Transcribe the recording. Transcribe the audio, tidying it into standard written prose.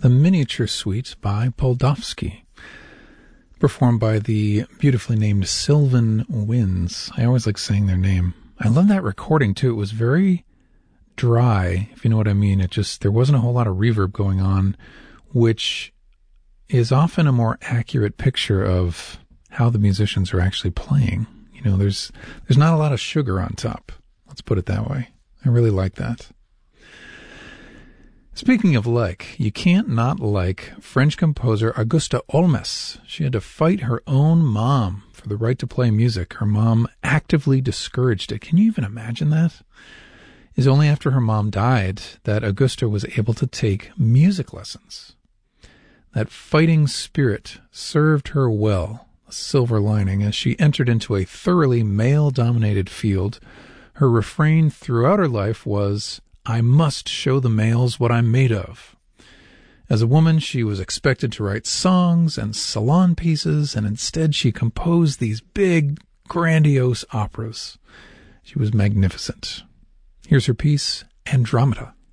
the Miniature Suite by Poldovsky, performed by the beautifully named Sylvan Winds. I always like saying their name. I love that recording, too. It was very dry, if you know what I mean. There wasn't a whole lot of reverb going on, which is often a more accurate picture of how the musicians are actually playing. You know, there's not a lot of sugar on top. Let's put it that way. I really like that. Speaking of like, you can't not like French composer Auguste Olmos. She had to fight her own mom for the right to play music. Her mom actively discouraged it. Can you even imagine that? It's only after her mom died that Auguste was able to take music lessons. That fighting spirit served her well, a silver lining, as she entered into a thoroughly male-dominated field. Her refrain throughout her life was, "I must show the males what I'm made of." As a woman, she was expected to write songs and salon pieces, and instead she composed these big, grandiose operas. She was magnificent. Here's her piece, Andromeda.